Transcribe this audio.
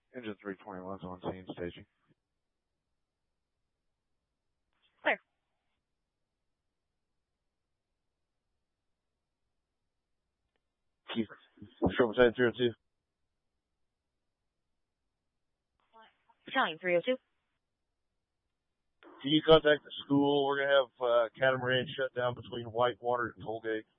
Engine 321's on scene staging. Clear. Keith, Control Battalion 302. Battalion 302. Can you contact the school? We're going to have Catamaran shut down between Whitewater and Tollgate.